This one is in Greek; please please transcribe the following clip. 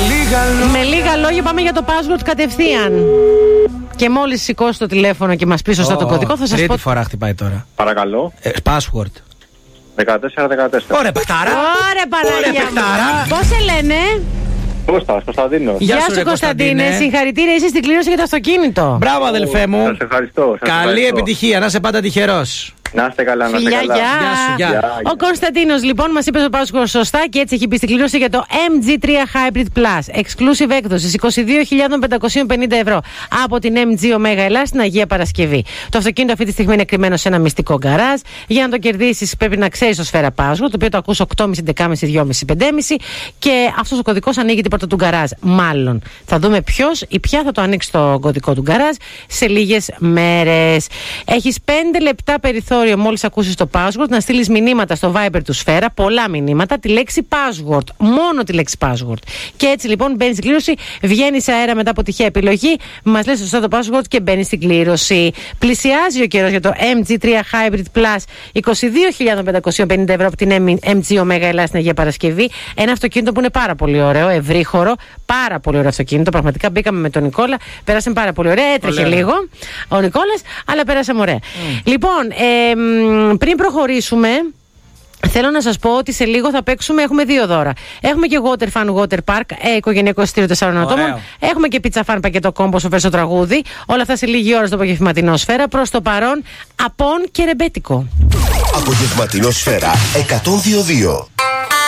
Με λίγα λόγια πάμε για το password κατευθείαν. Και μόλις σηκώσει το τηλέφωνο και μας πει σωστά το κωδικό, θα σας πω. Τρίτη φορά χτυπάει τώρα. Παρακαλώ. Password. 14-14. Ωραία, παιχτάρα. Ωραία, Παναγία μου. Πώς σε λένε? Κώστας, Κωνσταντίνος. Γεια σου, Κωνσταντίνε. Συγχαρητήρια, είσαι στην κλήρωση για το αυτοκίνητο. Μπράβο, αδελφέ μου. Σας ευχαριστώ. Καλή επιτυχία, να είσαι πάντα τυχερός. Να είστε καλά, να είστε Φιλιά, καλά. γεια. Ο Κωνσταντίνος λοιπόν μας είπε το password σωστά και έτσι έχει μπει στην κλήρωση για το MG3 Hybrid Plus. Exclusive έκδοση 22.550 ευρώ από την MG Omega Ελλάς στην Αγία Παρασκευή. Το αυτοκίνητο αυτή τη στιγμή είναι κρυμμένο σε ένα μυστικό γκαράζ. Για να το κερδίσεις πρέπει να ξέρεις το σφαίρα password, το οποίο το ακούς 8.30, 10.30, 2.30, 5.30 και αυτός ο κωδικός ανοίγει την πόρτα του γκαράζ. Μάλλον θα δούμε ποιος ή ποια θα το ανοίξει το κωδικό του γκαράζ σε λίγες μέρες. Έχεις 5 λεπτά περιθώριο μόλις ακούσεις το password να στείλεις μηνύματα στο Viber του Σφαίρα, πολλά μηνύματα, τη λέξη password, μόνο τη λέξη password. Και έτσι λοιπόν μπαίνεις στην κλήρωση, βγαίνεις αέρα μετά από τυχαία επιλογή, μας λες σωστά το password και μπαίνεις στην κλήρωση. Πλησιάζει ο καιρός για το MG3 Hybrid Plus, 22.550 ευρώ από την MG Omega Ελλάς στην Αγία Παρασκευή. Ένα αυτοκίνητο που είναι πάρα πολύ ωραίο, ευρύχωρο, πάρα πολύ ωραίο αυτοκίνητο. Πραγματικά μπήκαμε με τον Νικόλα, πέρασαμε πάρα πολύ ωραία. Έτρεχε λίγο ο Νικόλας, αλλά πέρασαμε ωραία. Λοιπόν, πριν προχωρήσουμε, θέλω να σας πω ότι σε λίγο θα παίξουμε, έχουμε 2 δώρα. Έχουμε και Water Fun Water Park, οικογενειακό εισιτήριο 4 ατόμων. Έχουμε και Pizza Fun πακέτο κόμπο στο φέρσο τραγούδι. Όλα αυτά σε λίγη ώρα στο απογευματινό Σφαίρα. Προς το παρόν, Απόν και ρεμπέτικο. Απογευματινό Σφαίρα 102.2.